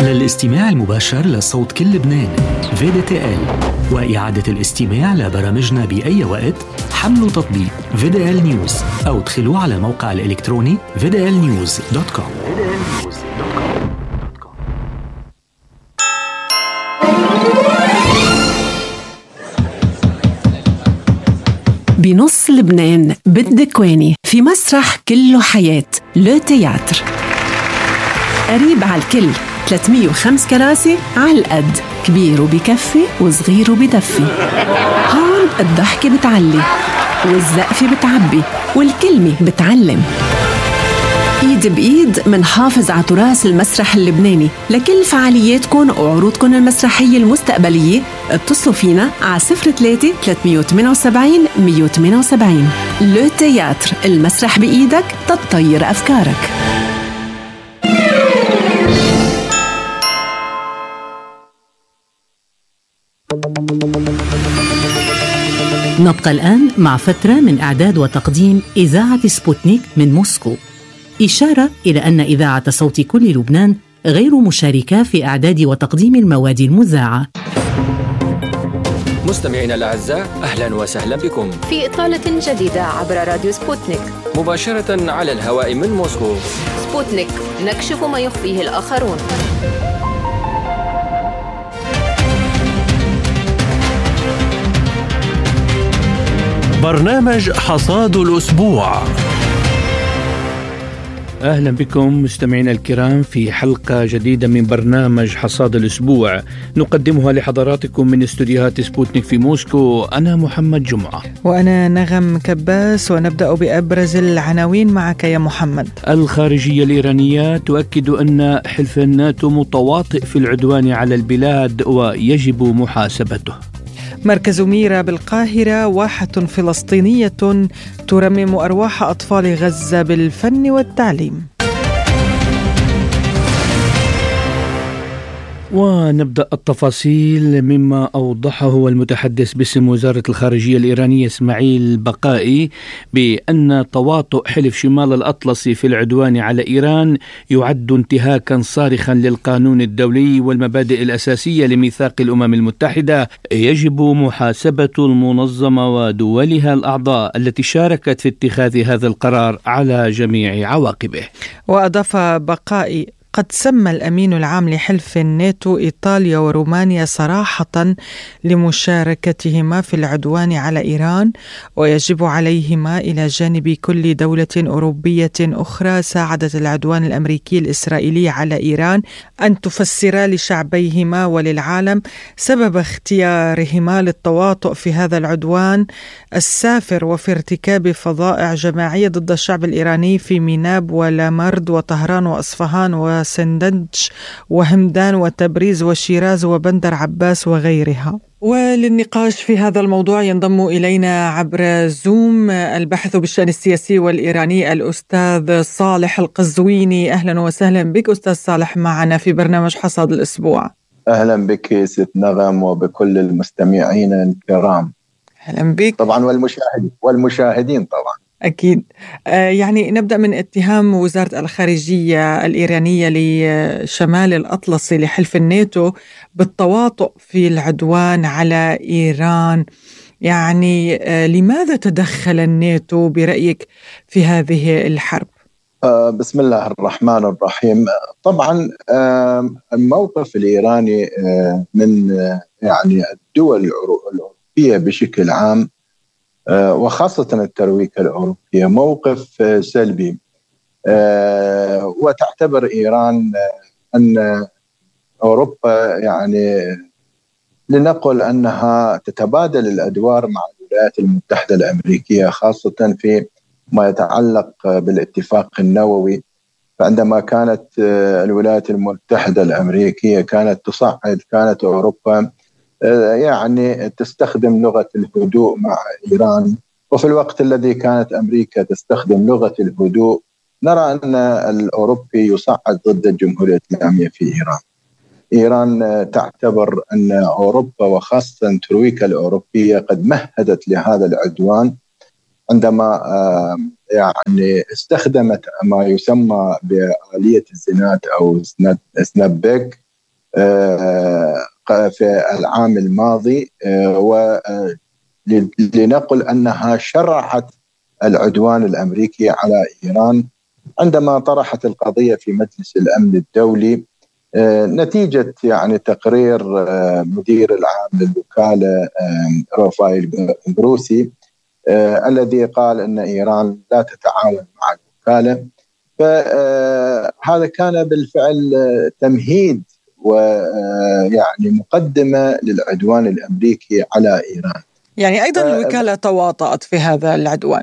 للاستماع المباشر لصوت كل لبنان VDTL وإعادة الاستماع لبرامجنا بأي وقت، حملوا تطبيق VDL News أو ادخلوا على الموقع الإلكتروني vdlnews.com. بنص لبنان بالدكواني في مسرح كله حياة لو تياتر، قريب على الكل، 305 كراسي على القد، كبير وبكفي وصغير وبدفي. هون الضحكة بتعلي والزقفة بتعبي والكلمة بتعلم. ايد بايد منحافظ على تراث المسرح اللبناني. لكل فعالياتكم وعروضكم المسرحية المستقبلية اتصلوا فينا على 03 378 178. لو تياتر، المسرح بإيدك تطير أفكارك. نبقى الآن مع فترة من إعداد وتقديم إذاعة سبوتنيك من موسكو. إشارة إلى أن إذاعة صوت كل لبنان غير مشاركة في إعداد وتقديم المواد المذاعة. مستمعينا الأعزاء، أهلا وسهلا بكم في إطلالة جديدة عبر راديو سبوتنيك مباشرة على الهواء من موسكو. سبوتنيك، نكشف ما يخفيه الآخرون. برنامج حصاد الأسبوع. أهلا بكم مستمعينا الكرام في حلقة جديدة من برنامج حصاد الأسبوع، نقدمها لحضراتكم من استوديوهات سبوتنيك في موسكو. أنا محمد جمعة وأنا نغم كباس، ونبدأ بأبرز العناوين معك يا محمد. الخارجية الإيرانية تؤكد أن حلف الناتو متواطئ في العدوان على البلاد ويجب محاسبته. مركز ميرا بالقاهرة، واحة فلسطينية ترمم أرواح أطفال غزة بالفن والتعليم. ونبدأ التفاصيل مما أوضحه المتحدث باسم وزارة الخارجية الإيرانية إسماعيل بقائي بأن تواطؤ حلف شمال الأطلسي في العدوان على إيران يعد انتهاكا صارخا للقانون الدولي والمبادئ الأساسية لميثاق الأمم المتحدة. يجب محاسبة المنظمة ودولها الأعضاء التي شاركت في اتخاذ هذا القرار على جميع عواقبه. وأضاف بقائي: قد سمى الأمين العام لحلف الناتو إيطاليا ورومانيا صراحة لمشاركتهما في العدوان على إيران، ويجب عليهما إلى جانب كل دولة أوروبية أخرى ساعدت العدوان الأمريكي الإسرائيلي على إيران أن تفسرا لشعبيهما وللعالم سبب اختيارهما للتواطؤ في هذا العدوان السافر وفي ارتكاب فظائع جماعية ضد الشعب الإيراني في ميناب ولامرد وطهران وأصفهان وسندج وهمدان وتبريز وشيراز وبندر عباس وغيرها. وللنقاش في هذا الموضوع ينضم إلينا عبر زوم الباحث بالشأن السياسي والإيراني الأستاذ صالح القزويني. أهلا وسهلا بك أستاذ صالح معنا في برنامج حصاد الأسبوع. أهلا بك ست نغم وبكل المستمعين الكرام. أهلا بك. طبعا والمشاهدين طبعا. أكيد. يعني نبدأ من اتهام وزارة الخارجية الإيرانية لشمال الأطلسي لحلف الناتو بالتواطؤ في العدوان على إيران. يعني لماذا تدخل الناتو برأيك في هذه الحرب؟ بسم الله الرحمن الرحيم. طبعا الموقف الإيراني من يعني الدول الأوروبية بشكل عام وخاصة الترويكة الأوروبية موقف سلبي، وتعتبر إيران أن أوروبا يعني لنقل أنها تتبادل الأدوار مع الولايات المتحدة الأمريكية، خاصة في ما يتعلق بالاتفاق النووي. فعندما كانت الولايات المتحدة الأمريكية كانت أوروبا يعني تستخدم لغة الهدوء مع إيران، وفي الوقت الذي كانت أمريكا تستخدم لغة الهدوء نرى أن الأوروبي يصعد ضد الجمهورية الإسلامية في إيران. إيران تعتبر أن أوروبا وخاصة الترويكا الأوروبية قد مهدت لهذا العدوان عندما يعني استخدمت ما يسمى بآلية الزناد أو سناب بيك في العام الماضي، ولنقل أنها شرعت العدوان الأمريكي على إيران عندما طرحت القضية في مجلس الأمن الدولي نتيجة يعني تقرير مدير العام للوكالة رافائيل جروسي الذي قال أن إيران لا تتعاون مع الوكالة. فهذا كان بالفعل تمهيد ويعني مقدمة للعدوان الأمريكي على إيران. يعني أيضا الوكالة تواطأت في هذا العدوان.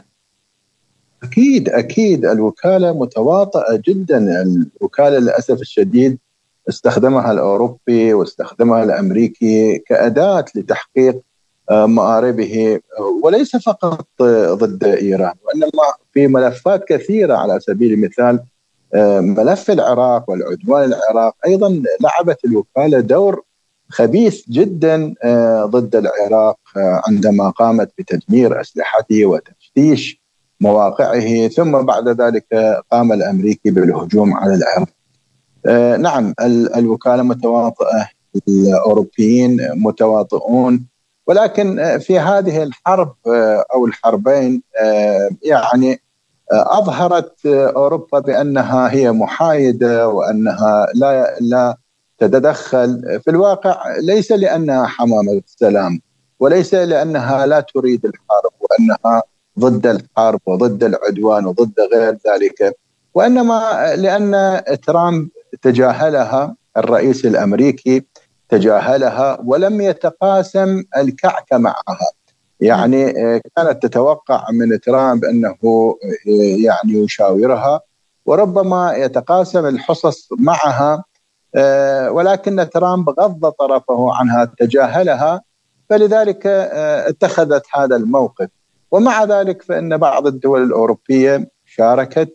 أكيد الوكالة متواطئة جدا. الوكالة للأسف الشديد استخدمها الأوروبي واستخدمها الأمريكي كأداة لتحقيق مآربه، وليس فقط ضد إيران وإنما في ملفات كثيرة. على سبيل المثال ملف العراق والعدوان العراق أيضا لعبت الوكالة دور خبيث جدا ضد العراق عندما قامت بتدمير أسلحته وتفتيش مواقعه، ثم بعد ذلك قام الأمريكي بالهجوم على العراق. نعم الوكالة متواطئة، الأوروبيين متواطئون، ولكن في هذه الحرب أو الحربين يعني أظهرت أوروبا بأنها هي محايدة وأنها لا تتدخل. في الواقع ليس لأنها حمامة السلام وليس لأنها لا تريد الحرب وأنها ضد الحرب وضد العدوان وضد غير ذلك، وإنما لأن ترامب تجاهلها، الرئيس الأمريكي تجاهلها ولم يتقاسم الكعك معها. يعني كانت تتوقع من ترامب أنه يعني يشاورها وربما يتقاسم الحصص معها، ولكن ترامب غض طرفه عنها، تجاهلها، فلذلك اتخذت هذا الموقف. ومع ذلك فإن بعض الدول الأوروبية شاركت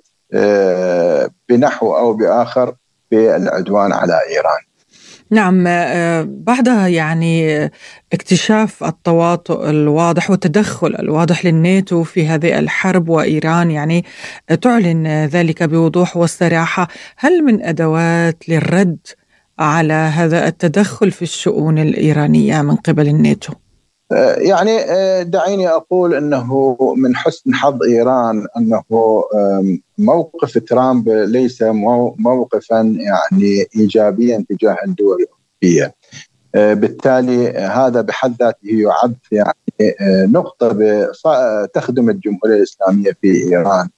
بنحو أو بآخر في العدوان على إيران. نعم، بعدها يعني اكتشاف التواطؤ الواضح والتدخل الواضح للناتو في هذه الحرب، وإيران يعني تعلن ذلك بوضوح والصراحة. هل من أدوات للرد على هذا التدخل في الشؤون الإيرانية من قبل الناتو؟ يعني دعيني أقول أنه من حسن حظ إيران أنه موقف ترامب ليس موقفا يعني إيجابيا تجاه الدول الأوروبية، بالتالي هذا بحد ذاته يعد يعني نقطة تخدم الجمهورية الإسلامية في إيران،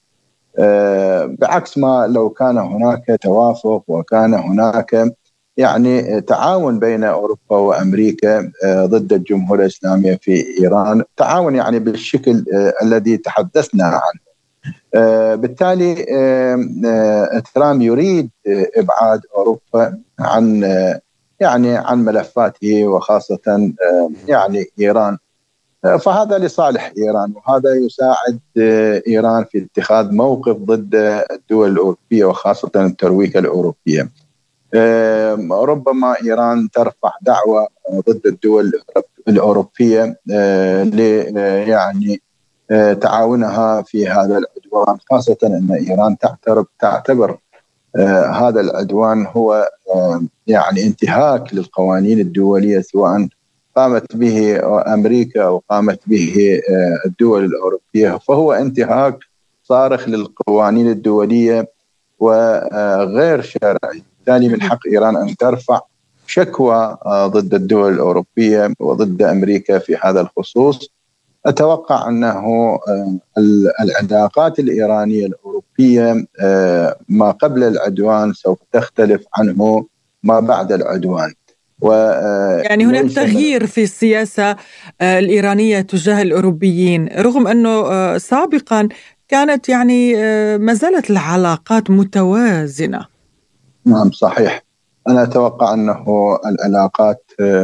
بعكس ما لو كان هناك توافق وكان هناك يعني تعاون بين أوروبا وأمريكا ضد الجمهورية الإسلامية في إيران، تعاون يعني بالشكل الذي تحدثنا عنه. بالتالي ترامب يريد إبعاد أوروبا عن ملفاته وخاصة يعني إيران، فهذا لصالح إيران، وهذا يساعد إيران في اتخاذ موقف ضد الدول الأوروبية وخاصة الترويكة الأوروبية. ربما إيران ترفع دعوة ضد الدول الأوروبية يعني تعاونها في هذا العدوان، خاصة أن إيران تعتبر هذا العدوان هو يعني انتهاك للقوانين الدولية، سواء قامت به أمريكا أو قامت به الدول الأوروبية، فهو انتهاك صارخ للقوانين الدولية وغير شرعي. بالتالي من حق إيران أن ترفع شكوى ضد الدول الأوروبية وضد أمريكا في هذا الخصوص. أتوقع أنه العلاقات الإيرانية الأوروبية ما قبل العدوان سوف تختلف عنه ما بعد العدوان، يعني هناك تغيير في السياسة الإيرانية تجاه الأوروبيين، رغم أنه سابقا كانت يعني ما زالت العلاقات متوازنة. نعم صحيح. أنا أتوقع أنه العلاقات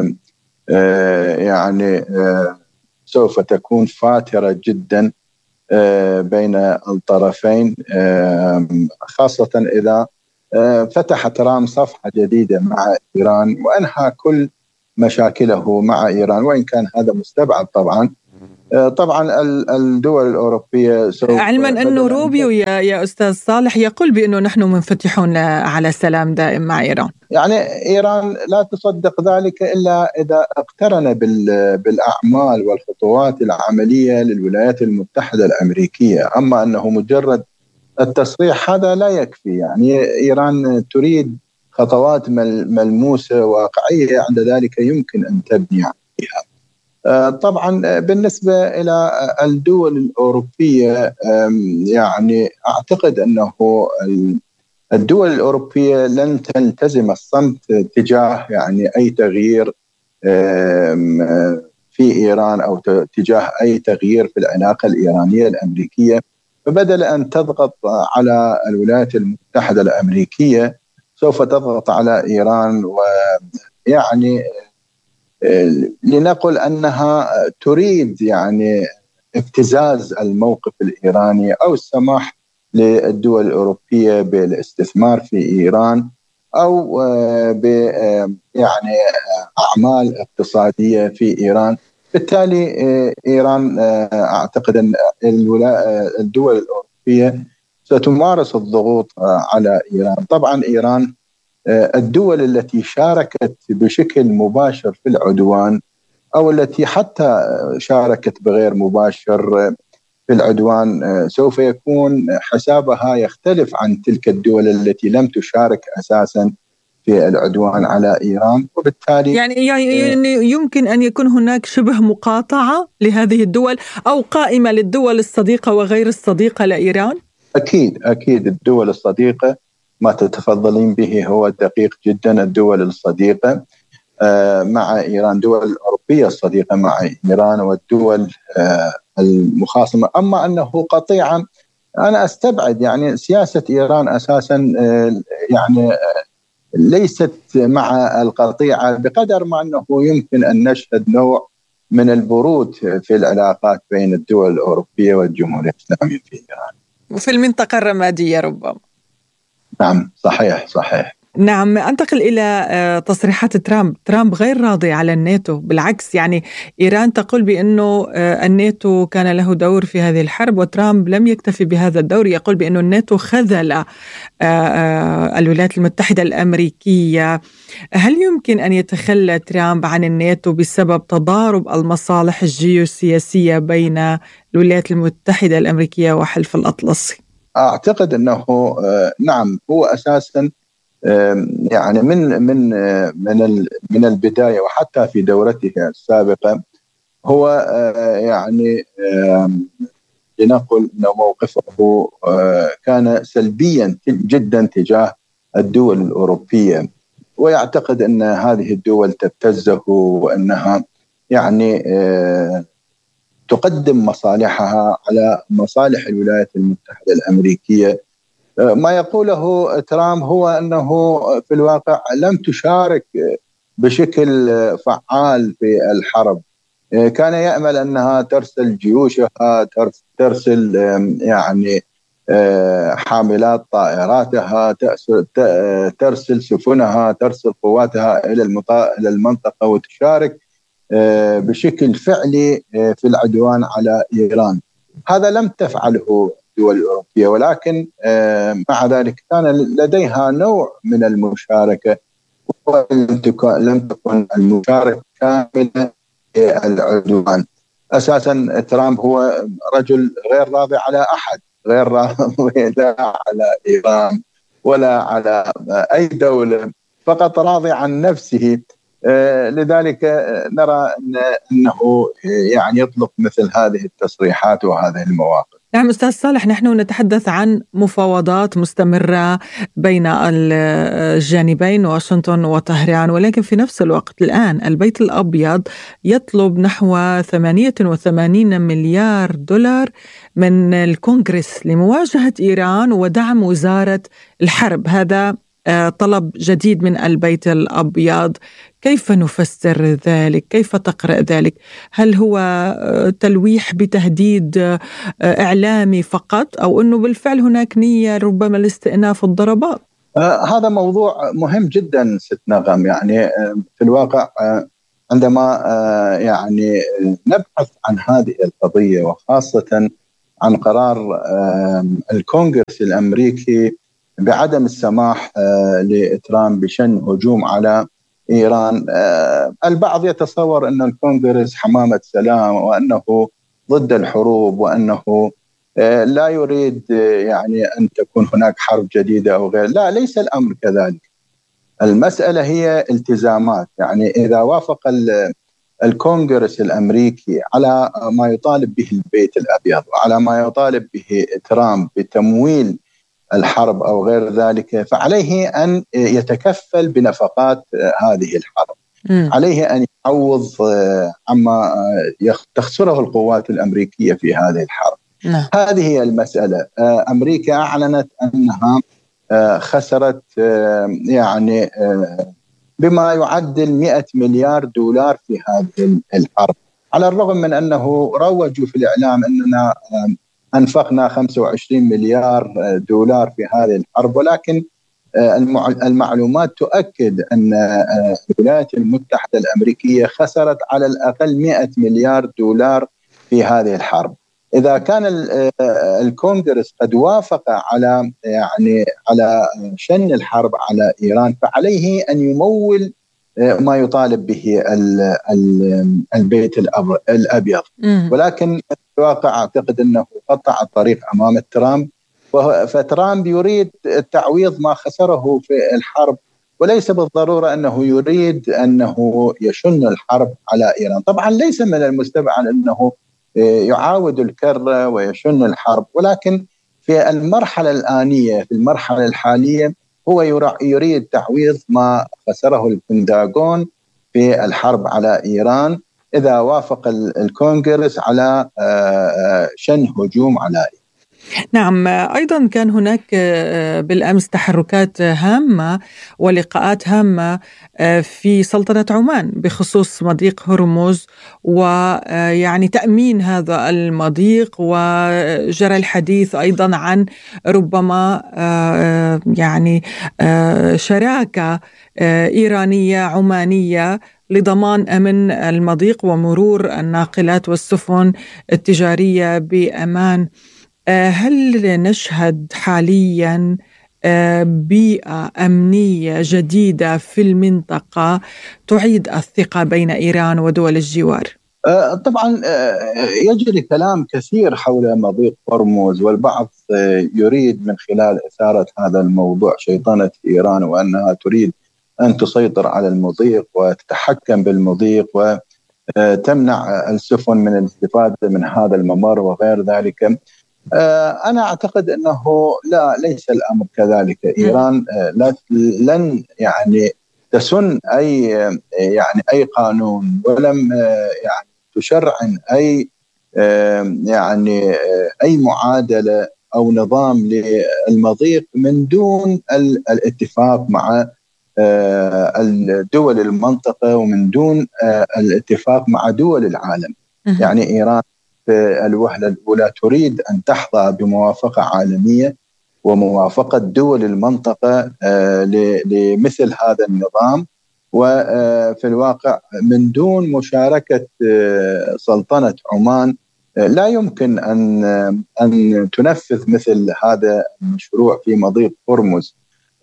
يعني سوف تكون فاترة جدا بين الطرفين، خاصة إذا فتح ترامب صفحة جديدة مع إيران وأنهى كل مشاكله مع إيران، وإن كان هذا مستبعد طبعا، طبعا الدول الأوروبية علما أنه روبيو يا أستاذ صالح يقول بأنه نحن منفتحون على سلام دائم مع إيران. يعني إيران لا تصدق ذلك إلا إذا اقترن بالأعمال والخطوات العملية للولايات المتحدة الأمريكية. أما أنه مجرد التصريح هذا لا يكفي. يعني إيران تريد خطوات ملموسة واقعية، عند ذلك يمكن أن تبني عليها. طبعا بالنسبة إلى الدول الأوروبية، يعني أعتقد أنه الدول الأوروبية لن تلتزم الصمت تجاه يعني أي تغيير في إيران أو تجاه أي تغيير في العلاقة الإيرانية الأمريكية. فبدل أن تضغط على الولايات المتحدة الأمريكية سوف تضغط على إيران، ويعني لنقل أنها تريد يعني ابتزاز الموقف الإيراني أو السماح للدول الأوروبية بالاستثمار في إيران أو يعني أعمال اقتصادية في إيران. بالتالي إيران أعتقد أن الدول الأوروبية ستمارس الضغوط على إيران. طبعا إيران الدول التي شاركت بشكل مباشر في العدوان أو التي حتى شاركت بغير مباشر في العدوان سوف يكون حسابها يختلف عن تلك الدول التي لم تشارك أساسا في العدوان على إيران. وبالتالي يعني يمكن أن يكون هناك شبه مقاطعة لهذه الدول أو قائمة للدول الصديقة وغير الصديقة لإيران. أكيد الدول الصديقة ما تتفضلين به هو دقيق جدا. الدول الصديقة مع إيران، دول الأوروبية الصديقة مع إيران، والدول المخاصمة. أما أنه قطيعا أنا أستبعد. يعني سياسة إيران أساسا يعني ليست مع القطيعة بقدر ما أنه يمكن أن نشهد نوع من البرود في العلاقات بين الدول الأوروبية والجمهورية الإسلامية في إيران وفي المنطقة الرمادية ربما. نعم صحيح. نعم، أنتقل إلى تصريحات ترامب غير راضي على الناتو. بالعكس، يعني إيران تقول بأنه الناتو كان له دور في هذه الحرب، وترامب لم يكتفي بهذا الدور، يقول بأنه الناتو خذل الولايات المتحدة الأمريكية. هل يمكن أن يتخلى ترامب عن الناتو بسبب تضارب المصالح الجيوسياسية بين الولايات المتحدة الأمريكية وحلف الأطلسي؟ أعتقد أنه نعم، هو أساساً يعني من البداية وحتى في دورته السابقة هو يعني لنقل أن موقفه كان سلبيا جدا تجاه الدول الأوروبية، ويعتقد أن هذه الدول تبتزه وأنها يعني تقدم مصالحها على مصالح الولايات المتحدة الأمريكية. ما يقوله ترامب هو أنه في الواقع لم تشارك بشكل فعال في الحرب. كان يأمل أنها ترسل جيوشها، ترسل يعني حاملات طائراتها، ترسل سفنها، ترسل قواتها إلى المنطقة وتشارك بشكل فعلي في العدوان على إيران. هذا لم تفعله الدول الأوروبية، ولكن مع ذلك كان لديها نوع من المشاركة، ولم تكن المشاركة كاملة في العدوان. أساسا ترامب هو رجل غير راضي على أحد، غير راضي لا على إيران ولا على أي دولة، فقط راضي عن نفسه. لذلك نرى أنه يعني يطلق مثل هذه التصريحات وهذه المواقف. نعم أستاذ صالح، نحن نتحدث عن مفاوضات مستمرة بين الجانبين واشنطن وطهران، ولكن في نفس الوقت الآن البيت الأبيض يطلب نحو 88 مليار دولار من الكونغرس لمواجهة إيران ودعم وزارة الحرب. هذا طلب جديد من البيت الأبيض. كيف نفسر ذلك؟ كيف تقرأ ذلك؟ هل هو تلويح بتهديد إعلامي فقط، أو أنه بالفعل هناك نية ربما لاستئناف الضربات؟ هذا موضوع مهم جدا ست نغم. يعني في الواقع عندما يعني نبحث عن هذه القضية، وخاصة عن قرار الكونغرس الأمريكي بعدم السماح لترامب بشن هجوم على إيران. البعض يتصور أن الكونغرس حمامة سلام، وأنه ضد الحروب، وأنه لا يريد يعني أن تكون هناك حرب جديدة أو غير. لا، ليس الأمر كذلك. المسألة هي التزامات. يعني إذا وافق الكونغرس الأمريكي على ما يطالب به البيت الأبيض وعلى ما يطالب به ترامب بتمويل الحرب أو غير ذلك، فعليه أن يتكفل بنفقات هذه الحرب. عليه أن يعوض عما تخسره القوات الأمريكية في هذه الحرب. هذه هي المسألة. أمريكا أعلنت أنها خسرت يعني بما يعدل 100 مليار دولار في هذه الحرب، على الرغم من أنه روجوا في الإعلام أننا أنفقنا 25 مليار دولار في هذه الحرب، ولكن المعلومات تؤكد أن الولايات المتحدة الأمريكية خسرت على الأقل 100 مليار دولار في هذه الحرب. إذا كان الكونغرس قد وافق على شن الحرب على إيران، فعليه أن يمول ما يطالب به البيت الأبيض. ولكن في الواقع أعتقد أنه قطع الطريق أمام ترامب، فترامب يريد تعويض ما خسره في الحرب، وليس بالضرورة أنه يريد أنه يشن الحرب على إيران. طبعا ليس من المستبعد أنه يعاود الكرة ويشن الحرب، ولكن في المرحلة الآنية، في المرحلة الحالية، هو يريد تعويض ما خسره البنتاغون في الحرب على إيران إذا وافق الكونغرس على شن هجوم على إيران. نعم، أيضا كان هناك بالأمس تحركات هامة ولقاءات هامة في سلطنة عمان بخصوص مضيق هرمز، ويعني تأمين هذا المضيق، وجرى الحديث أيضا عن ربما يعني شراكة إيرانية عمانية لضمان أمن المضيق ومرور الناقلات والسفن التجارية بأمان. هل نشهد حاليا بيئة أمنية جديدة في المنطقة تعيد الثقة بين إيران ودول الجوار؟ طبعا يجري كلام كثير حول مضيق هرمز، والبعض يريد من خلال إثارة هذا الموضوع شيطنة إيران، وأنها تريد أن تسيطر على المضيق وتتحكم بالمضيق وتمنع السفن من الاستفادة من هذا الممر وغير ذلك. أنا أعتقد أنه ليس الأمر كذلك. إيران لن يعني تسن أي قانون، ولم يعني تشرعن أي معادلة أو نظام للمضيق من دون الاتفاق مع الدول المنطقة ومن دون الاتفاق مع دول العالم. يعني إيران في الوهلة الأولى تريد أن تحظى بموافقة عالمية وموافقة دول المنطقة لمثل هذا النظام، وفي الواقع من دون مشاركة سلطنة عمان لا يمكن أن تنفذ مثل هذا المشروع في مضيق هرمز.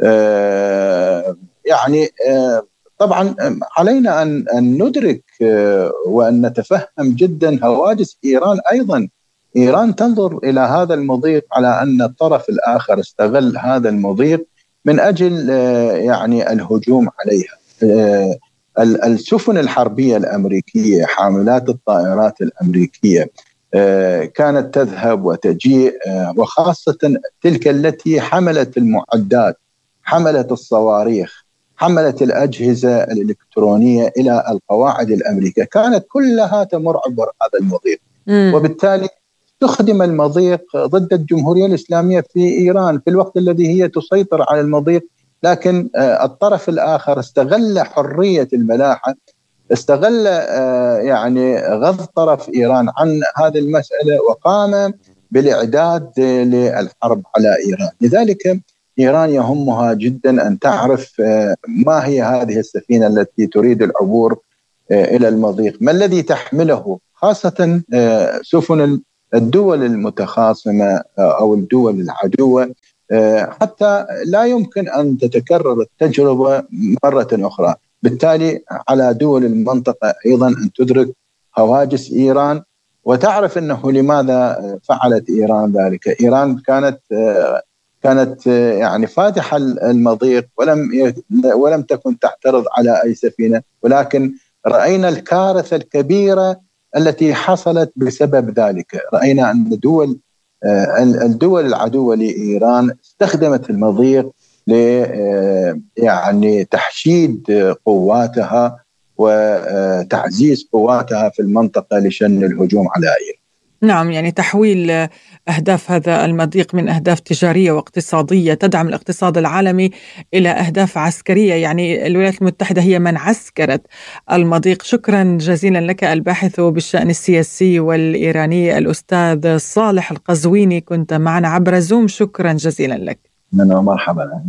يعني طبعا علينا أن ندرك وأن نتفهم جدا هواجس إيران. أيضا إيران تنظر إلى هذا المضيق على أن الطرف الآخر استغل هذا المضيق من أجل يعني الهجوم عليها. السفن الحربية الأمريكية، حاملات الطائرات الأمريكية، كانت تذهب وتجيء، وخاصة تلك التي حملت المعدات، حملت الصواريخ، حملت الأجهزة الإلكترونية إلى القواعد الأمريكية، كانت كلها تمر عبر هذا المضيق. وبالتالي تخدم المضيق ضد الجمهورية الإسلامية في إيران في الوقت الذي هي تسيطر على المضيق. لكن الطرف الآخر استغل حرية الملاحة، استغل يعني غض طرف إيران عن هذه المسألة، وقام بالإعداد للحرب على إيران. لذلك إيران يهمها جدا أن تعرف ما هي هذه السفينة التي تريد العبور إلى المضيق. ما الذي تحمله خاصة سفن الدول المتخاصمة أو الدول العدوة، حتى لا يمكن أن تتكرر التجربة مرة أخرى. بالتالي على دول المنطقة أيضا أن تدرك هواجس إيران وتعرف أنه لماذا فعلت إيران ذلك. إيران كانت يعني فاتحة المضيق ولم تكن تعترض على أي سفينة، ولكن رأينا الكارثة الكبيرة التي حصلت بسبب ذلك. رأينا أن الدول العدوة لإيران استخدمت المضيق يعني تحشيد قواتها وتعزيز قواتها في المنطقة لشن الهجوم على إيران. نعم، يعني تحويل أهداف هذا المضيق من أهداف تجارية واقتصادية تدعم الاقتصاد العالمي إلى أهداف عسكرية. يعني الولايات المتحدة هي من عسكرت المضيق. شكرا جزيلا لك الباحث بالشأن السياسي والإيراني الأستاذ صالح القزويني، كنت معنا عبر زوم. شكرا جزيلا لك. مرحبا.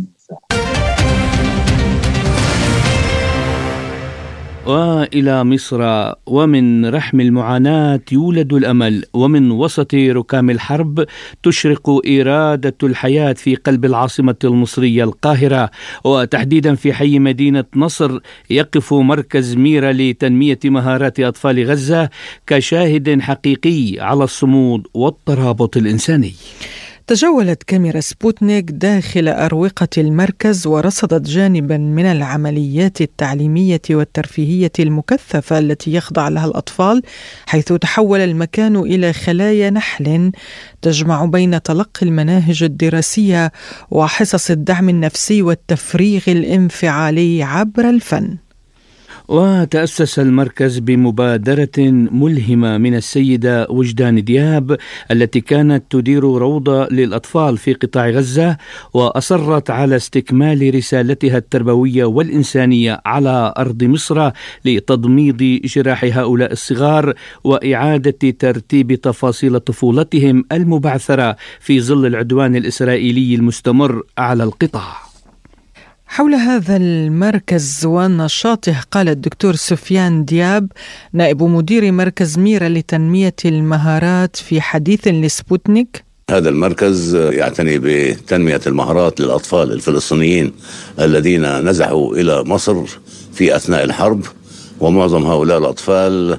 وإلى مصر، ومن رحم المعاناة يولد الأمل، ومن وسط ركام الحرب تشرق إرادة الحياة في قلب العاصمة المصرية القاهرة، وتحديدا في حي مدينة نصر يقف مركز ميرا لتنمية مهارات أطفال غزة كشاهد حقيقي على الصمود والترابط الإنساني. تجولت كاميرا سبوتنيك داخل أروقة المركز ورصدت جانبا من العمليات التعليمية والترفيهية المكثفة التي يخضع لها الأطفال، حيث تحول المكان إلى خلايا نحل تجمع بين تلقي المناهج الدراسية وحصص الدعم النفسي والتفريغ الانفعالي عبر الفن. وتأسس المركز بمبادرة ملهمة من السيدة وجدان دياب التي كانت تدير روضة للأطفال في قطاع غزة، وأصرت على استكمال رسالتها التربوية والإنسانية على أرض مصر لتضميد جراح هؤلاء الصغار وإعادة ترتيب تفاصيل طفولتهم المبعثرة في ظل العدوان الإسرائيلي المستمر على القطاع. حول هذا المركز ونشاطه قال الدكتور سفيان دياب نائب مدير مركز ميرا لتنمية المهارات في حديث لسبوتنيك: هذا المركز يعتني بتنمية المهارات للأطفال الفلسطينيين الذين نزحوا إلى مصر في أثناء الحرب، ومعظم هؤلاء الأطفال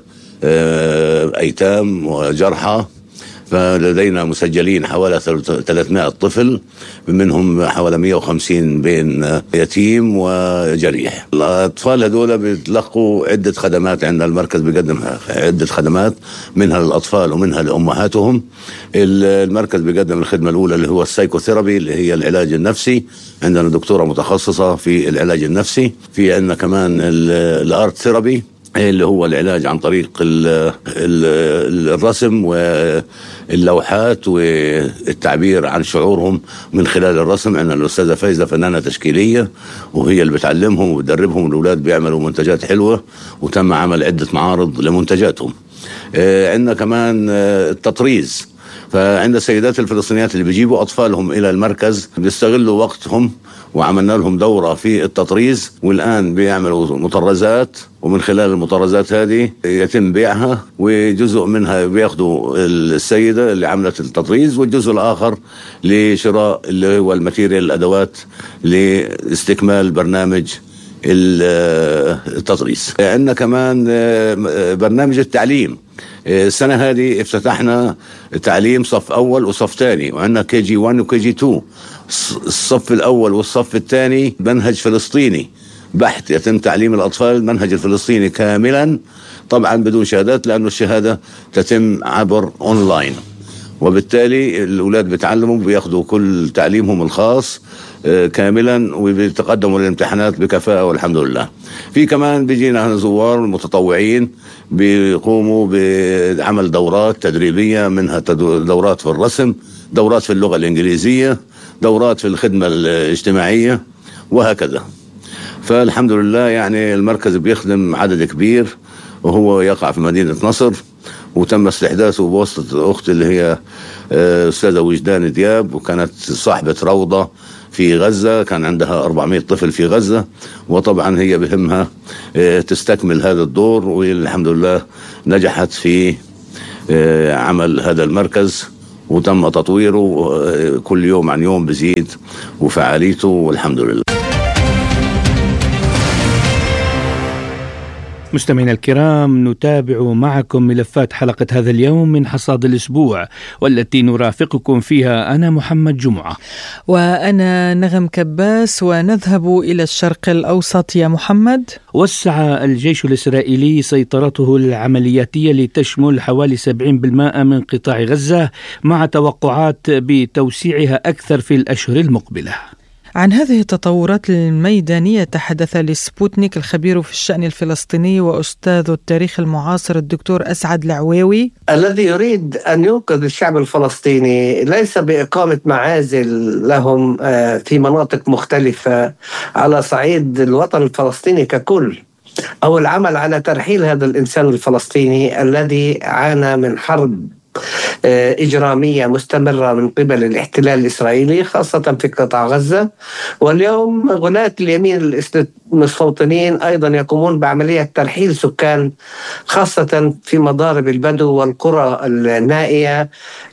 أيتام وجرحى. فلدينا مسجلين حوالي 300 طفل، منهم حوالي 150 بين يتيم وجريح. الأطفال هذول بيتلقوا عدة خدمات عند المركز، بيقدم عدة خدمات منها للأطفال ومنها لأمهاتهم. المركز بيقدم الخدمة الأولى اللي هو السايكوثيرابي اللي هي العلاج النفسي، عندنا دكتورة متخصصة في العلاج النفسي. في عندنا كمان الارت ثيرابي اللي هو العلاج عن طريق الرسم واللوحات والتعبير عن شعورهم من خلال الرسم. عندنا الأستاذة فايزة فنانة تشكيلية وهي اللي بتعلمهم وبتدربهم. الأولاد بيعملوا منتجات حلوة وتم عمل عدة معارض لمنتجاتهم. عندنا كمان التطريز، فعند السيدات الفلسطينيات اللي بيجيبوا أطفالهم إلى المركز بيستغلوا وقتهم، وعملنا لهم دورة في التطريز، والآن بيعملوا مطرزات، ومن خلال المطرزات هذه يتم بيعها، وجزء منها بياخدوا السيدة اللي عملت التطريز، والجزء الآخر لشراء اللي هو الماتيريال الأدوات لاستكمال برنامج التطريز. عندنا كمان برنامج التعليم. السنة هذه افتتحنا تعليم صف أول وصف ثاني، وعندنا KG1 وKG2. الصف الأول والصف الثاني منهج فلسطيني بحت، يتم تعليم الأطفال المنهج الفلسطيني كاملا، طبعا بدون شهادات لأنه الشهادة تتم عبر أونلاين، وبالتالي الأولاد بيتعلموا بياخدوا كل تعليمهم الخاص كاملا وبيتقدموا للامتحانات بكفاءة والحمد لله. في كمان بيجينا زوار متطوعين بيقوموا بعمل دورات تدريبية، منها دورات في الرسم، دورات في اللغة الإنجليزية، دورات في الخدمة الاجتماعية وهكذا. فالحمد لله يعني المركز بيخدم عدد كبير، وهو يقع في مدينة نصر، وتم استحداثه بواسطة أختي اللي هي أستاذة وجدان دياب، وكانت صاحبة روضة في غزة، كان عندها 400 طفل في غزة، وطبعا هي بهمها تستكمل هذا الدور، والحمد لله نجحت في عمل هذا المركز، وتم تطويره كل يوم عن يوم بزيد وفعاليته، والحمد لله. مستمعينا الكرام، نتابع معكم ملفات حلقة هذا اليوم من حصاد الأسبوع، والتي نرافقكم فيها أنا محمد جمعة وأنا نغم كباس، ونذهب إلى الشرق الأوسط. يا محمد، وسع الجيش الإسرائيلي سيطرته العملياتية لتشمل حوالي 70% من قطاع غزة، مع توقعات بتوسيعها أكثر في الأشهر المقبلة. عن هذه التطورات الميدانية تحدث لسبوتنيك الخبير في الشأن الفلسطيني وأستاذ التاريخ المعاصر الدكتور أسعد العويوي. الذي يريد أن ينقذ الشعب الفلسطيني ليس بإقامة معازل لهم في مناطق مختلفة على صعيد الوطن الفلسطيني ككل، أو العمل على ترحيل هذا الإنسان الفلسطيني الذي عانى من حرب إجرامية مستمرة من قبل الاحتلال الإسرائيلي، خاصة في قطاع غزة. واليوم غلاة اليمين المستوطنين أيضا يقومون بعملية ترحيل سكان، خاصة في مضارب البدو والقرى النائية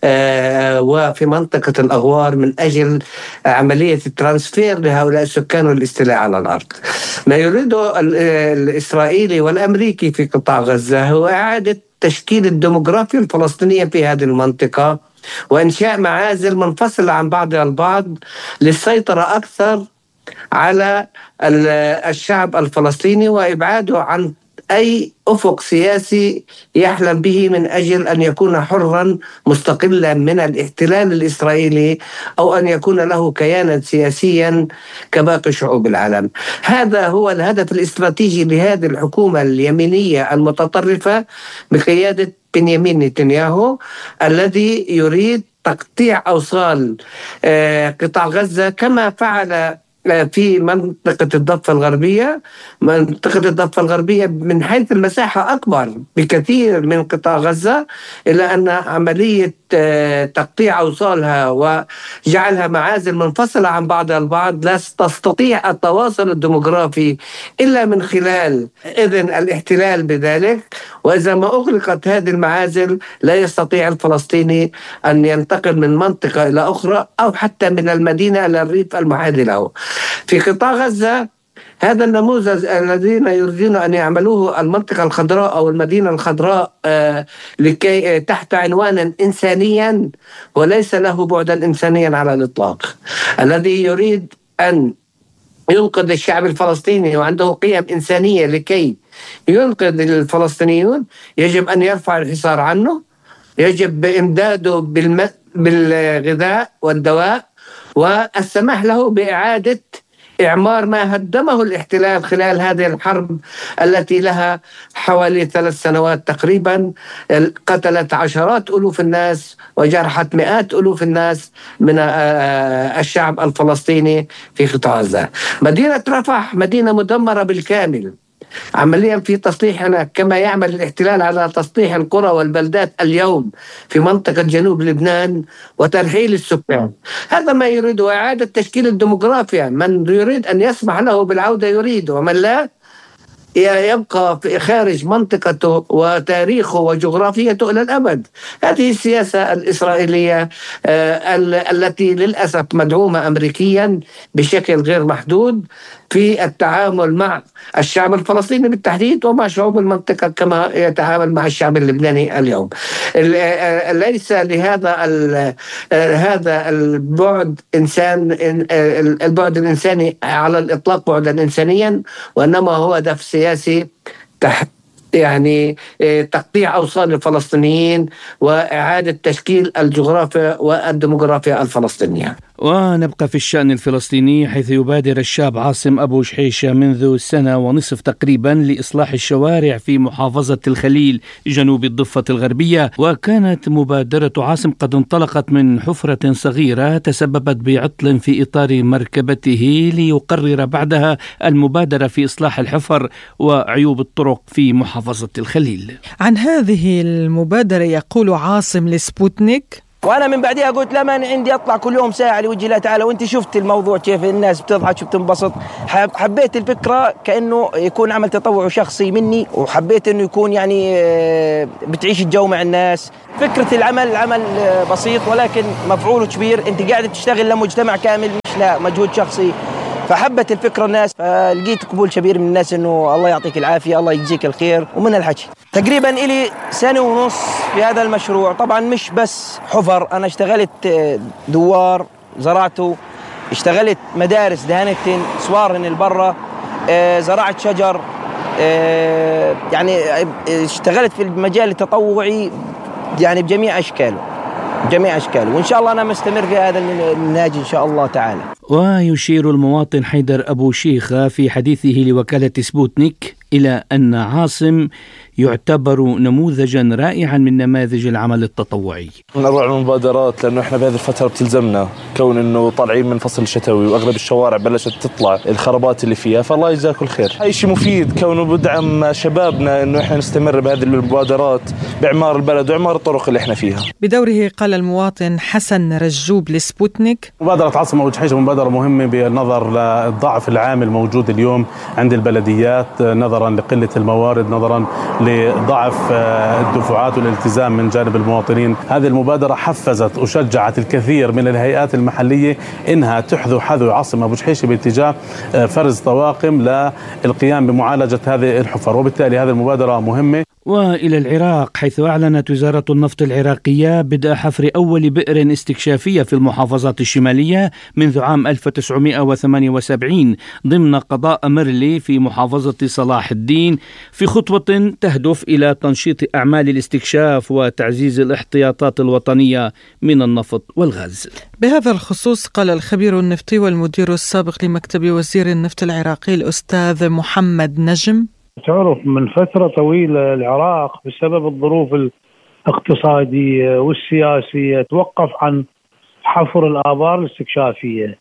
وفي منطقة الأغوار، من أجل عملية الترانسفير لهؤلاء السكان والاستيلاء على الأرض. ما يريده الإسرائيلي والأمريكي في قطاع غزة هو إعادة تشكيل الديموغرافيا الفلسطينية في هذه المنطقة، وإنشاء معازل منفصلة عن بعضها البعض للسيطرة أكثر على الشعب الفلسطيني، وإبعاده عن أي أفق سياسي يحلم به من أجل أن يكون حرا مستقلا من الاحتلال الإسرائيلي، أو أن يكون له كيانا سياسيا كباقي شعوب العالم. هذا هو الهدف الاستراتيجي لهذه الحكومة اليمينية المتطرفة بقيادة بنيامين نتنياهو، الذي يريد تقطيع أوصال قطاع غزة كما فعل في منطقة الضفة الغربية. منطقة الضفة الغربية من حيث المساحة أكبر بكثير من قطاع غزة، إلا أن عملية تقطيع أوصالها وجعلها معازل منفصلة عن بعضها البعض لا تستطيع التواصل الديموغرافي إلا من خلال إذن الاحتلال بذلك. وإذا ما أغلقت هذه المعازل لا يستطيع الفلسطيني أن ينتقل من منطقة إلى أخرى، أو حتى من المدينة إلى الريف المحاذي له. في قطاع غزة هذا النموذج الذين يريدون أن يعملوه المنطقة الخضراء أو المدينة الخضراء لكي تحت عنوانا إنسانيا، وليس له بعدا إنسانيا على الإطلاق. الذي يريد أن ينقذ الشعب الفلسطيني وعنده قيم إنسانية لكي ينقذ الفلسطينيون يجب أن يرفع الحصار عنه، يجب إمداده بالغذاء والدواء، والسماح له بإعادة إعمار ما هدمه الاحتلال خلال هذه الحرب التي لها حوالي 3 سنوات تقريبا، قتلت عشرات ألوف الناس وجرحت مئات ألوف الناس من الشعب الفلسطيني في قطاع غزة. مدينة رفح مدينة مدمرة بالكامل عمليا في تصليحنا، كما يعمل الاحتلال على تصليح القرى والبلدات اليوم في منطقة جنوب لبنان وترحيل السكان. هذا ما يريده، إعادة تشكيل الديموغرافيا. من يريد أن يسمح له بالعودة يريد، ومن لا يبقى في خارج منطقته وتاريخه وجغرافيته إلى الأبد. هذه السياسة الإسرائيلية التي للأسف مدعومة أمريكيا بشكل غير محدود في التعامل مع الشعب الفلسطيني بالتحديد ومع شعوب المنطقة كما يتعامل مع الشعب اللبناني اليوم. ليس لهذا هذا البعد البعد الإنساني على الإطلاق بعدا إنسانيا، وإنما هو هدف سياسي يعني تقطيع أوصال الفلسطينيين وإعادة تشكيل الجغرافيا والديموغرافيا الفلسطينية. ونبقى في الشأن الفلسطيني، حيث يبادر الشاب عاصم أبو شحيشة منذ 1.5 سنة تقريبا لإصلاح الشوارع في محافظة الخليل جنوب الضفة الغربية. وكانت مبادرة عاصم قد انطلقت من حفرة صغيرة تسببت بعطل في إطار مركبته، ليقرر بعدها المبادرة في إصلاح الحفر وعيوب الطرق في محافظة محافظة الخليل. عن هذه المبادرة يقول عاصم لسبوتنيك: وانا من بعدها قلت لما عندي اطلع كل يوم ساعه لوجه الله تعالى، وانت شفت الموضوع كيف الناس بتضحك وبتنبسط. حبيت الفكره كانه يكون عمل تطوعي شخصي مني، وحبيت انه يكون يعني بتعيش الجو مع الناس. فكره العمل عمل بسيط ولكن مفعوله كبير، انت قاعد تشتغل لمجتمع كامل مش لا مجهود شخصي. فحبت الفكره الناس، فلقيت قبول كبير من الناس انه الله يعطيك العافيه، الله يجزيك الخير. ومن الحكي تقريبا إلي 1.5 سنة في هذا المشروع. طبعا مش بس حفر، أنا اشتغلت دوار زرعته، اشتغلت مدارس دهنتن سوارن البرة، زرعت شجر، يعني اشتغلت في المجال التطوعي يعني بجميع أشكاله. وإن شاء الله أنا مستمر في هذا النهج إن شاء الله تعالى. ويشير المواطن حيدر أبو شيخة في حديثه لوكالة سبوتنيك إلى أن عاصم يعتبر نموذجا رائعا من نماذج العمل التطوعي. من أروع المبادرات، لأنه إحنا بهذه الفترة بتلزمنا، كون أنه طالعين من فصل الشتوي وأغلب الشوارع بلشت تطلع الخرابات اللي فيها، فالله يجزاكم الخير. أي شيء مفيد كونه بدعم شبابنا أنه إحنا نستمر بهذه المبادرات بإعمار البلد وإعمار الطرق اللي إحنا فيها. بدوره قال المواطن حسن رجوب لسبوتنيك: مبادرة عاصم أبو جحيش مبادرة مهمة بالنظر للضعف العام الموجود اليوم عند البلديات، نظرا لقلة الموارد، نظرا لضعف الدفعات والالتزام من جانب المواطنين. هذه المبادرة حفزت وشجعت الكثير من الهيئات المحلية إنها تحذو حذو عاصم أبو جحيش باتجاه فرز طواقم للقيام بمعالجة هذه الحفر، وبالتالي هذه المبادرة مهمة. وإلى العراق، حيث أعلنت وزارة النفط العراقية بدء حفر أول بئر استكشافية في المحافظات الشمالية منذ عام 1978 ضمن قضاء مرلي في محافظة صلاح الدين، في خطوة تهدف إلى تنشيط أعمال الاستكشاف وتعزيز الاحتياطات الوطنية من النفط والغاز. بهذا الخصوص قال الخبير النفطي والمدير السابق لمكتب وزير النفط العراقي الأستاذ محمد نجم: تعرف من فترة طويلة العراق بسبب الظروف الاقتصادية والسياسية توقف عن حفر الآبار الاستكشافية،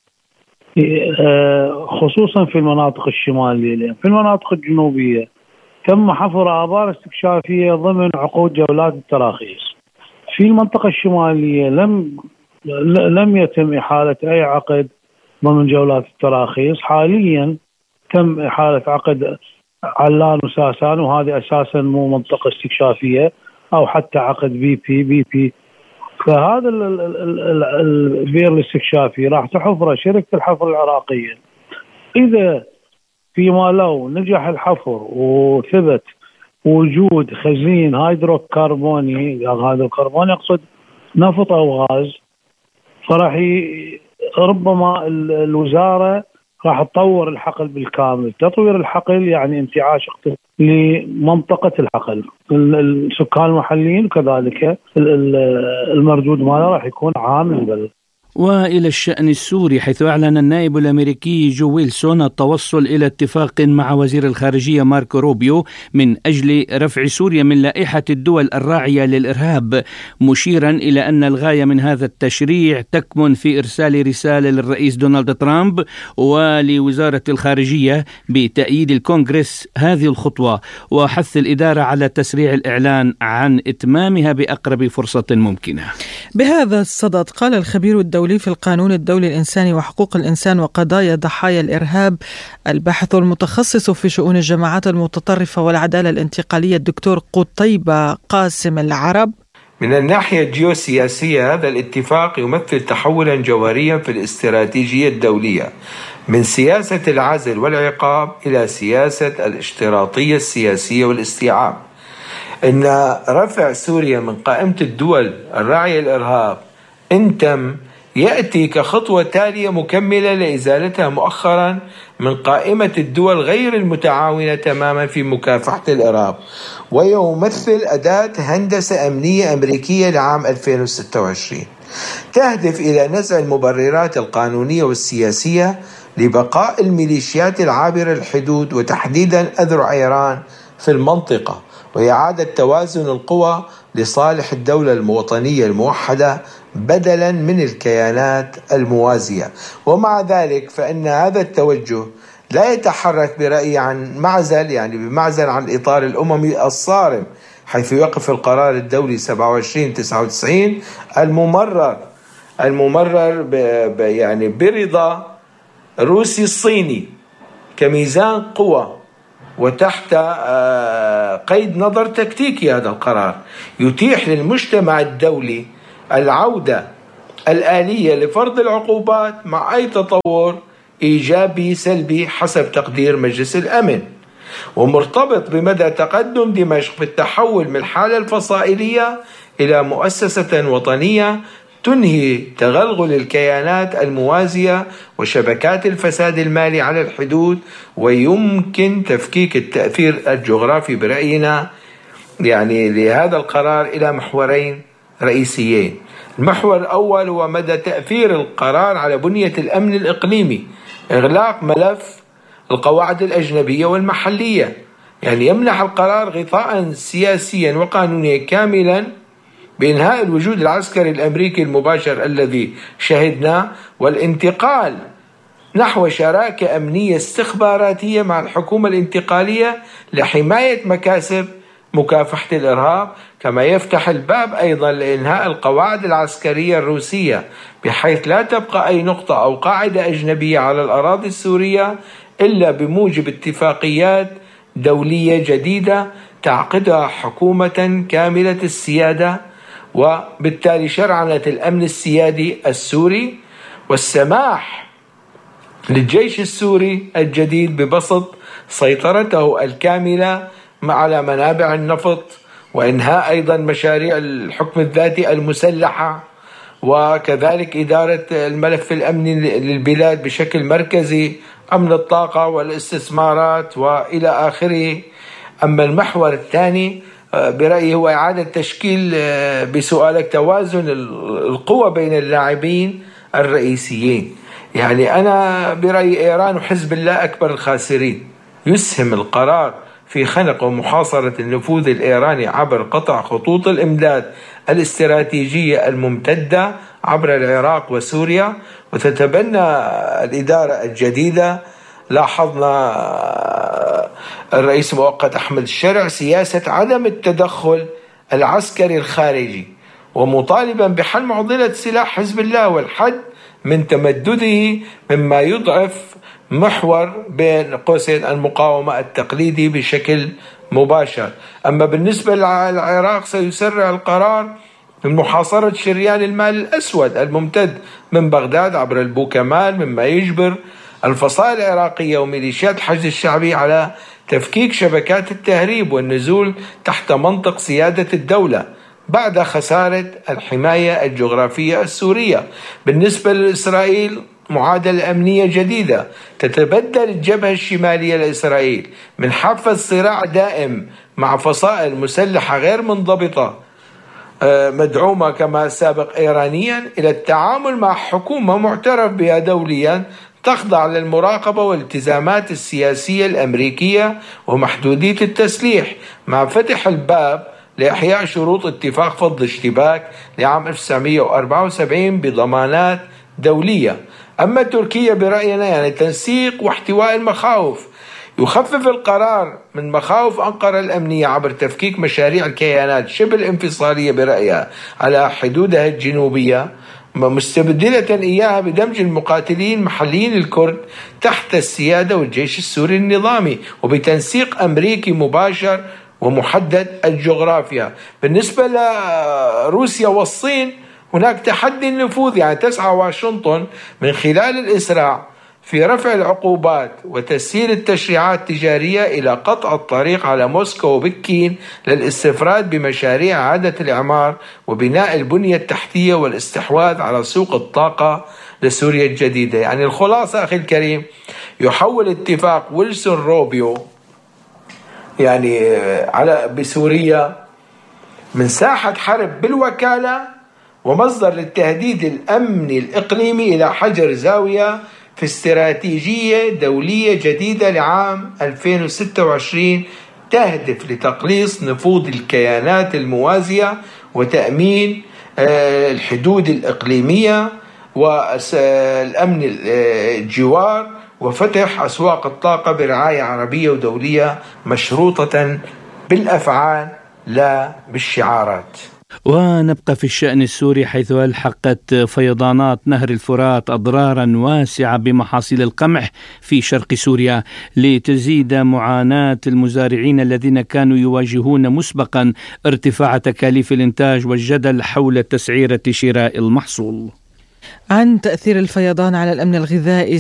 خصوصا في المناطق الشمالية. في المناطق الجنوبية تم حفر آبار استكشافية ضمن عقود جولات التراخيص. في المنطقة الشمالية لم يتم إحالة أي عقد ضمن جولات التراخيص. حاليا تم إحالة عقد علان وساسان، وهذه أساسا مو منطقة استكشافية، أو حتى عقد بي بي. فهذا البئر الاستكشافي راح تحفره شركة الحفر العراقية. إذا فيما لو نجح الحفر وثبت وجود خزين هيدروكربوني، هيدروكربوني يقصد نفط أو غاز، فراح ربما الوزارة راح تطور الحقل بالكامل. تطوير الحقل يعني انتعاش لمنطقة الحقل، السكان المحليين، وكذلك المردود ماله راح يكون عام للبلد. وإلى الشأن السوري، حيث أعلن النائب الأمريكي جو ويلسون التوصل إلى اتفاق مع وزير الخارجية ماركو روبيو من أجل رفع سوريا من لائحة الدول الراعية للإرهاب، مشيرا إلى أن الغاية من هذا التشريع تكمن في إرسال رسالة للرئيس دونالد ترامب ولوزارة الخارجية بتأييد الكونغرس هذه الخطوة، وحث الإدارة على تسريع الإعلان عن إتمامها بأقرب فرصة ممكنة. بهذا الصدد قال الخبير الدولي في القانون الدولي الإنساني وحقوق الإنسان وقضايا ضحايا الإرهاب الباحث المتخصص في شؤون الجماعات المتطرفة والعدالة الانتقالية الدكتور قطيبة قاسم العرب: من الناحية الجيوسياسية هذا الاتفاق يمثل تحولا جوهريا في الاستراتيجية الدولية من سياسة العزل والعقاب إلى سياسة الاشتراطية السياسية والاستيعاب. إن رفع سوريا من قائمة الدول الراعية للإرهاب إن تم يأتي كخطوة تالية مكملة لإزالتها مؤخرا من قائمة الدول غير المتعاونة تماما في مكافحة الإرهاب، ويمثل أداة هندسة أمنية أمريكية لعام 2026 تهدف إلى نزع المبررات القانونية والسياسية لبقاء الميليشيات العابرة الحدود، وتحديدا أذرع إيران في المنطقة، وإعادة توازن القوى لصالح الدولة الوطنية الموحدة بدلا من الكيانات الموازية. ومع ذلك فإن هذا التوجه لا يتحرك برأيي عن معزل، يعني بمعزل عن الإطار الأممي الصارم، حيث يقف القرار الدولي 2799 الممرر يعني برضا روسي الصيني كميزان قوى وتحت قيد نظر تكتيكي. هذا القرار يتيح للمجتمع الدولي العودة الآلية لفرض العقوبات مع أي تطور إيجابي سلبي حسب تقدير مجلس الأمن، ومرتبط بمدى تقدم دمشق في التحول من الحالة الفصائلية إلى مؤسسة وطنية تنهي تغلغل الكيانات الموازية وشبكات الفساد المالي على الحدود، ويمكن تفكيك التأثير الجغرافي برأينا يعني لهذا القرار إلى محورين رئيسيين. المحور الأول هو مدى تأثير القرار على بنية الأمن الإقليمي، إغلاق ملف القواعد الأجنبية والمحلية، يعني يمنح القرار غطاء سياسيا وقانونيا كاملا بإنهاء الوجود العسكري الأمريكي المباشر الذي شهدناه، والانتقال نحو شراكة أمنية استخباراتية مع الحكومة الانتقالية لحماية مكاسب مكافحة الإرهاب، كما يفتح الباب أيضا لإنهاء القواعد العسكرية الروسية بحيث لا تبقى أي نقطة أو قاعدة أجنبية على الأراضي السورية إلا بموجب اتفاقيات دولية جديدة تعقدها حكومة كاملة السيادة، وبالتالي شرعنة الأمن السيادي السوري، والسماح للجيش السوري الجديد ببسط سيطرته الكاملة على منابع النفط، وإنهاء أيضا مشاريع الحكم الذاتي المسلحة، وكذلك إدارة الملف الأمني للبلاد بشكل مركزي، أمن الطاقة والاستثمارات وإلى آخره. أما المحور الثاني برأيي هو إعادة تشكيل بسؤالك توازن القوى بين اللاعبين الرئيسيين. يعني أنا برأيي إيران وحزب الله أكبر الخاسرين. يسهم القرار في خنق ومحاصرة النفوذ الإيراني عبر قطع خطوط الإمداد الاستراتيجية الممتدة عبر العراق وسوريا، وتتبنى الإدارة الجديدة لاحظنا الرئيس المؤقت أحمد الشرع سياسة عدم التدخل العسكري الخارجي، ومطالبا بحل معضلة سلاح حزب الله والحد من تمدده، مما يضعف محور بين قوسين المقاومة التقليدي بشكل مباشر. أما بالنسبة للعراق سيسرع القرار من محاصرة شريان المال الأسود الممتد من بغداد عبر البوكمال، مما يجبر الفصائل العراقية وميليشيات الحشد الشعبي على تفكيك شبكات التهريب والنزول تحت منطق سيادة الدولة بعد خسارة الحماية الجغرافية السورية. بالنسبة لإسرائيل معادلة أمنية جديدة تتبدل الجبهة الشمالية لإسرائيل من حافة صراع دائم مع فصائل مسلحة غير منضبطة مدعومة كما سابق إيرانيا إلى التعامل مع حكومة معترف بها دوليا تخضع للمراقبة والالتزامات السياسية الأمريكية ومحدودية التسليح، مع فتح الباب لإحياء شروط اتفاق فض الاشتباك لعام 1974 بضمانات دولية. أما تركيا برأينا يعني تنسيق واحتواء المخاوف، يخفف القرار من مخاوف أنقرة الأمنية عبر تفكيك مشاريع الكيانات شبه الانفصالية برأيها على حدودها الجنوبية، مستبدلة إياها بدمج المقاتلين المحليين الكرد تحت السيادة والجيش السوري النظامي، وبتنسيق أمريكي مباشر ومحدد الجغرافيا. بالنسبة لروسيا والصين هناك تحدي النفوذ، يعني تسعى واشنطن من خلال الإسراع في رفع العقوبات وتسهيل التشريعات التجارية إلى قطع الطريق على موسكو وبكين للاستفراد بمشاريع إعادة الإعمار وبناء البنية التحتية والاستحواذ على سوق الطاقة لسوريا الجديدة. يعني الخلاصة أخي الكريم، يحول اتفاق ويلسون روبيو يعني بسوريا من ساحة حرب بالوكالة ومصدر للتهديد الأمني الإقليمي إلى حجر زاوية في استراتيجية دولية جديدة لعام 2026 تهدف لتقليص نفوذ الكيانات الموازية وتأمين الحدود الإقليمية والأمن الجوار وفتح أسواق الطاقة برعاية عربية ودولية مشروطة بالأفعال لا بالشعارات. ونبقى في الشأن السوري، حيث ألحقت فيضانات نهر الفرات أضرارا واسعة بمحاصيل القمح في شرق سوريا، لتزيد معاناة المزارعين الذين كانوا يواجهون مسبقا ارتفاع تكاليف الإنتاج والجدل حول تسعيرة شراء المحصول. عن تأثير الفيضان على الأمن الغذائي